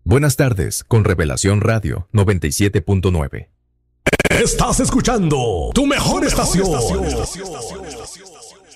Buenas tardes, con Revelación Radio 97.9. Estás escuchando tu mejor estación.